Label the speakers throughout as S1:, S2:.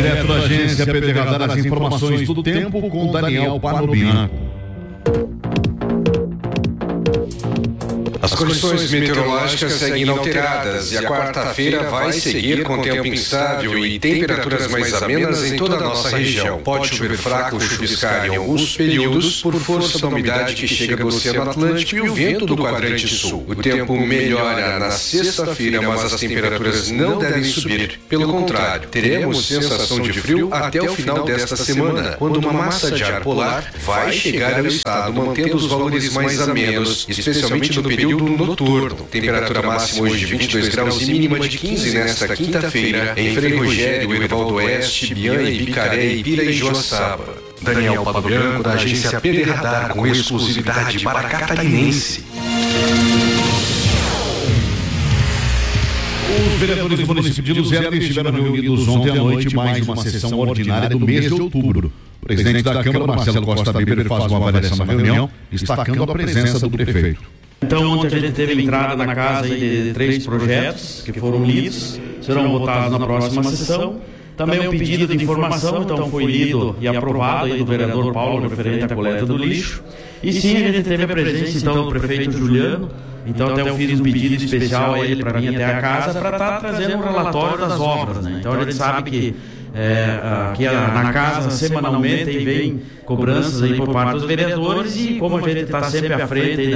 S1: Direto da agência PD Radar, as informações do tempo com Daniel Panobianco.
S2: As condições meteorológicas seguem inalteradas e a quarta-feira vai seguir com tempo instável e temperaturas mais amenas em toda a nossa região. Pode chover fraco ou chuviscar em alguns períodos por força da umidade que chega do Oceano Atlântico e o vento do quadrante sul. O tempo melhora na sexta-feira, mas as temperaturas não devem subir. Pelo contrário, teremos sensação de frio até o final desta semana, quando uma massa de ar polar vai chegar ao estado, mantendo os valores mais amenos, especialmente no período noturno. Temperatura máxima hoje de 22 graus e mínima de 15 nesta quinta-feira em Frei Rogério, Ervaldo Oeste, Biã, Ibicaré, Ipira e Joaçaba. Daniel Panobianco, da agência PD Radar, com exclusividade para catarinense.
S1: Os vereadores do município de Luzerna estiveram reunidos ontem à noite mais uma sessão ordinária do mês de outubro. O presidente da Câmara, Marcelo Costa Weber, faz uma avaliação da reunião, destacando a presença do prefeito.
S3: Então, ontem a gente teve a entrada na casa de 3 projetos que foram lidos, serão votados na próxima sessão. Também um pedido de informação, então foi lido e aprovado aí do vereador Paulo, referente à coleta do lixo. E sim, a gente teve a presença então do prefeito Juliano. Então até eu fiz um pedido especial a ele para vir até a casa para estar trazendo um relatório das obras, né? Então a gente sabe que aqui na casa semanalmente aí vem cobranças aí por parte dos vereadores e como a gente está sempre à frente aí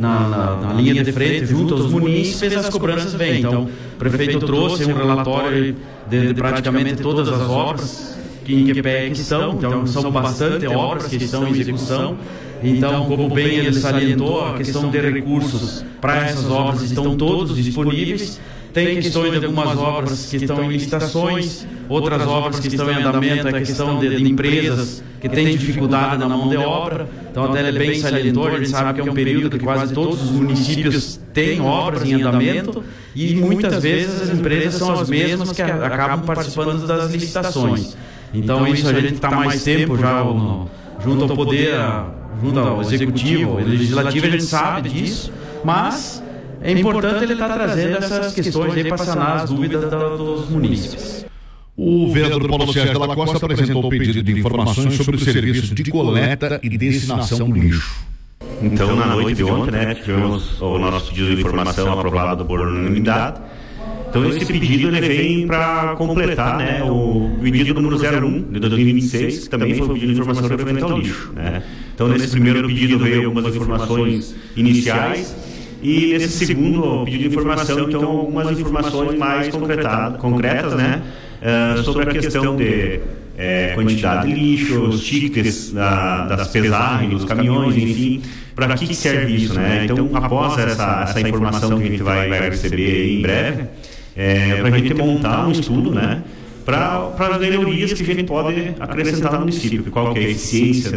S3: na linha de frente junto aos munícipes, as cobranças vêm. Então o prefeito trouxe um relatório de praticamente todas as obras que em que pé que estão. Então são bastante obras que estão em execução. Então, como bem ele salientou, a questão de recursos para essas obras estão todos disponíveis. Tem questões de algumas obras que estão em licitações, outras obras que estão em andamento, a questão de empresas que têm dificuldade na mão de obra. Então, até ele bem salientou, a gente sabe que é um período que quase todos os municípios têm obras em andamento e muitas vezes as empresas são as mesmas que acabam participando das licitações. Então, isso a gente está mais tempo já junto ao poder, junto ao executivo, ao legislativo, a gente sabe disso, mas é importante ele estar trazendo essas questões aí para sanar as dúvidas dos munícipes.
S1: O vereador Paulo Sérgio Dalla Costa apresentou o pedido de informações sobre o serviço de coleta e destinação do lixo.
S4: Então, na noite de ontem, tivemos o nosso pedido de informação aprovado por unanimidade. Então, esse pedido ele vem para completar o pedido número 01 de 2026, que também foi o pedido de informação referente ao lixo. Então, nesse primeiro pedido veio algumas informações iniciais e nesse segundo pedido de informação, então, algumas informações mais concretas, sobre a questão de quantidade de lixo, os tickets das pesagens, dos caminhões, enfim, para que serve isso, Então, após essa informação que a gente vai receber em breve, para a gente montar um estudo, para as melhorias que a gente pode acrescentar no município, qual que é a eficiência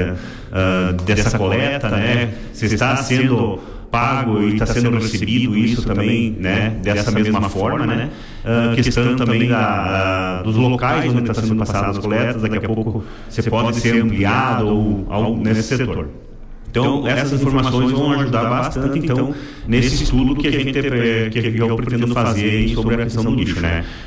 S4: dessa coleta, se está sendo pago e está sendo recebido isso também, dessa mesma forma, questão também dos locais onde está sendo passadas as coletas, daqui a pouco você pode ser ampliado ou algo nesse setor. Então, essas informações vão ajudar bastante, então, nesse estudo que eu pretendo fazer sobre a questão do lixo,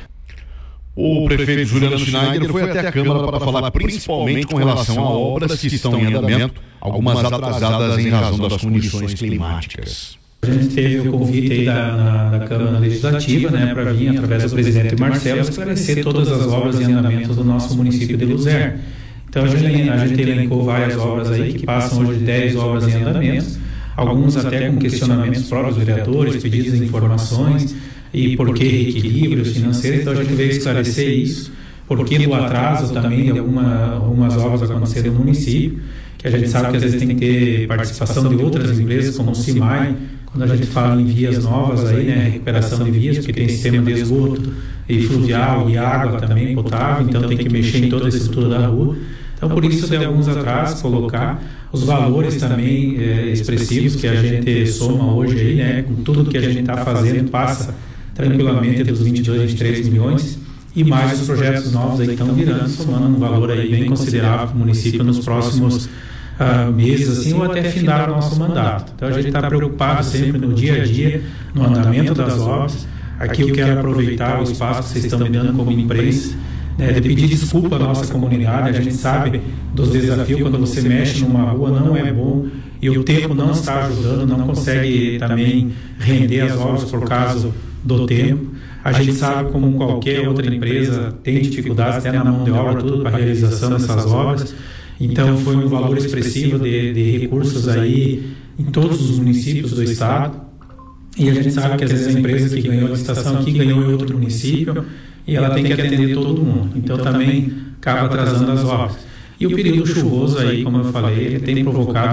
S1: O prefeito Juliano Schneider foi até a Câmara para falar principalmente com relação a obras que estão em andamento, algumas atrasadas em razão das condições climáticas.
S5: A gente teve o convite aí da Câmara Legislativa, para vir, através do presidente Marcelo, esclarecer todas as obras em andamento do nosso município de Luzerna. Então, a gente elencou várias obras aí que passam hoje de 10 obras em andamento, alguns até com questionamentos próprios dos vereadores, pedidos de informações e por que reequilíbrios financeiros. Então, a gente veio esclarecer isso, porque do atraso também de algumas obras aconteceram no município, que a gente sabe que às vezes tem que ter participação de outras empresas, como o CIMAI, quando a gente fala em vias novas aí, recuperação de vias, porque tem sistema de esgoto e fluvial e água também potável, então tem que mexer em toda a estrutura da rua. Então, por isso, de alguns atrasos, colocar os valores também expressivos que a gente soma hoje aí, com tudo que a gente está fazendo, passa tranquilamente dos 22, 23 milhões e mais os projetos novos aí que estão virando, somando um valor aí bem considerável para o município nos próximos meses, assim, ou até findar o nosso mandato. Então, a gente está preocupado sempre no dia a dia, no andamento das obras. Aqui eu quero aproveitar o espaço que vocês estão me dando como imprensa, de pedir desculpa à nossa comunidade. A gente sabe dos desafios quando você mexe numa rua, não é bom, e o tempo não está ajudando, não consegue também render as obras por causa do tempo. A gente sabe, como qualquer outra empresa, tem dificuldades até na mão de obra, tudo para a realização dessas obras. Então foi um valor expressivo de recursos aí em todos os municípios do estado. E a gente sabe que às vezes a empresa que ganhou a licitação aqui ganhou em outro município e ela tem que atender todo mundo. Então também acaba atrasando as obras. E o período chuvoso aí, como eu falei, ele tem provocado